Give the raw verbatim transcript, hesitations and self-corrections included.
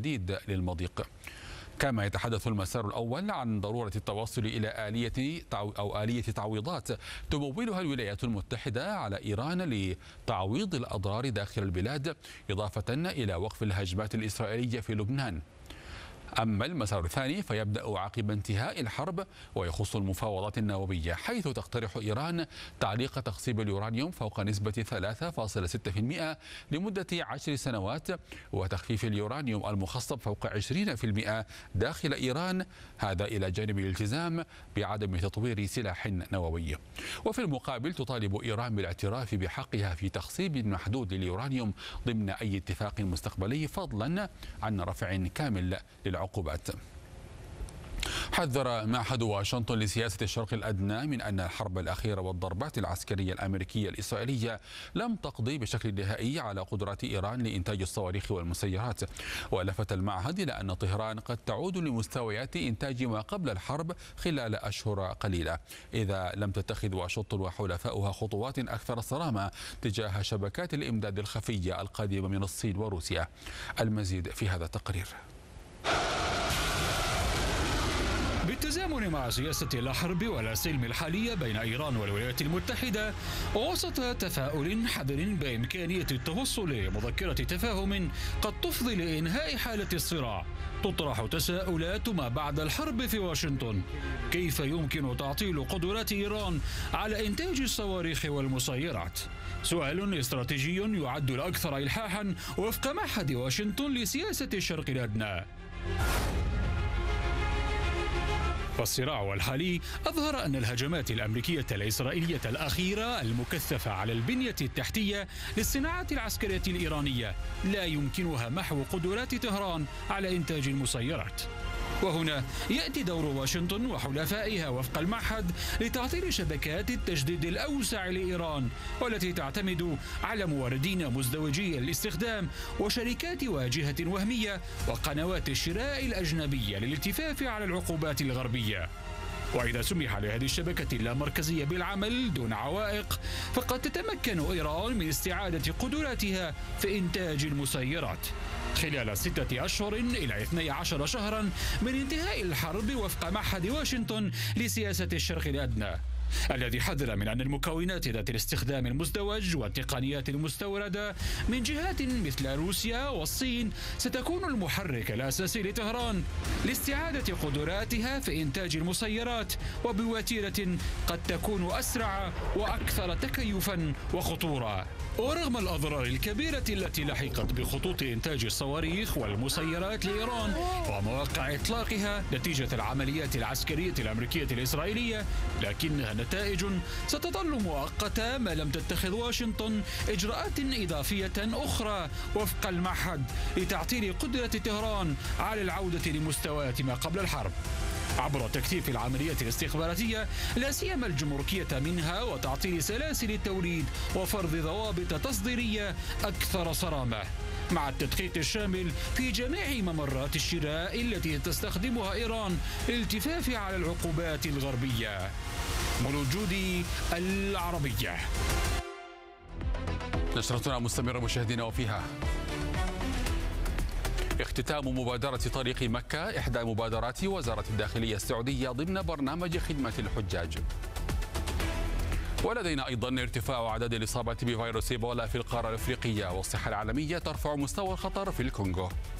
شديد للمضيق. كما يتحدث المسار الأول عن ضرورة التوصل إلى آلية أو آلية تعويضات تمولها الولايات المتحدة على إيران لتعويض الأضرار داخل البلاد، إضافة إلى وقف الهجمات الإسرائيلية في لبنان. أما المسار الثاني فيبدأ عقب انتهاء الحرب ويخص المفاوضات النووية، حيث تقترح إيران تعليق تخصيب اليورانيوم فوق نسبة ثلاثة فاصلة ستة بالمئة لمدة عشر سنوات، وتخفيف اليورانيوم المخصب فوق عشرين بالمئة داخل إيران، هذا إلى جانب الالتزام بعدم تطوير سلاح نووي. وفي المقابل تطالب إيران بالاعتراف بحقها في تخصيب محدود لليورانيوم ضمن أي اتفاق مستقبلي، فضلا عن رفع كامل للعقوبات. حذر معهد واشنطن لسياسة الشرق الأدنى من أن الحرب الأخيرة والضربات العسكرية الأمريكية الإسرائيلية لم تقضي بشكل نهائي على قدرات إيران لإنتاج الصواريخ والمسيرات. ولفت المعهد إلى أن طهران قد تعود لمستويات إنتاج ما قبل الحرب خلال أشهر قليلة إذا لم تتخذ واشنطن وحلفاؤها خطوات أكثر صرامة تجاه شبكات الإمداد الخفية القادمة من الصين وروسيا. المزيد في هذا التقرير. بالتزامن مع سياسة لا حرب ولا سلم الحالية بين إيران والولايات المتحدة، ووسط تفاؤل حذر بإمكانية التوصل لمذكرة تفاهم قد تفضي لإنهاء حالة الصراع، تطرح تساؤلات ما بعد الحرب في واشنطن. كيف يمكن تعطيل قدرات إيران على إنتاج الصواريخ والمسيرات؟ سؤال استراتيجي يعد الأكثر إلحاحا وفق معهد واشنطن لسياسة الشرق الأدنى. فالصراع الحالي أظهر أن الهجمات الأمريكية الإسرائيلية الأخيرة المكثفة على البنية التحتية للصناعات العسكرية الإيرانية لا يمكنها محو قدرات طهران على إنتاج المسيرات. وهنا يأتي دور واشنطن وحلفائها وفق المعهد لتعطيل شبكات التجديد الأوسع لإيران، والتي تعتمد على موردين مزدوجي الاستخدام وشركات واجهة وهمية وقنوات الشراء الأجنبية للالتفاف على العقوبات الغربية. وإذا سمح لهذه الشبكة اللامركزية بالعمل دون عوائق، فقد تتمكن إيران من استعادة قدراتها في إنتاج المسيرات خلال ستة أشهر إلى اثني عشر شهرا من انتهاء الحرب، وفق معهد واشنطن لسياسة الشرق الأدنى، الذي حذر من أن المكونات ذات الاستخدام المزدوج والتقنيات المستوردة من جهات مثل روسيا والصين ستكون المحرك الأساسي لطهران لاستعادة قدراتها في إنتاج المسيرات وبوتيرة قد تكون أسرع وأكثر تكيفا وخطورة. ورغم الأضرار الكبيرة التي لحقت بخطوط إنتاج الصواريخ والمسيرات لإيران ومواقع إطلاقها نتيجة العمليات العسكرية الأمريكية الإسرائيلية، لكنها نتائج ستظل مؤقتة ما لم تتخذ واشنطن إجراءات إضافية أخرى وفق المعهد لتعطيل قدرة طهران على العودة لمستويات ما قبل الحرب عبر تكثيف العمليات الاستخباراتية لا سيما الجمركية منها، وتعطيل سلاسل التوريد وفرض ضوابط تصديرية أكثر صرامة، مع التدقيق الشامل في جميع ممرات الشراء التي تستخدمها إيران للالتفاف على العقوبات الغربية. مولود جودي، العربية. نشرتنا مستمرة مشاهدينا، وفيها اختتام مبادرة طريق مكة، إحدى مبادرات وزارة الداخلية السعودية ضمن برنامج خدمة الحجاج. ولدينا أيضا ارتفاع عدد الإصابات بفيروس إيبولا في القارة الأفريقية، والصحة العالمية ترفع مستوى الخطر في الكونغو.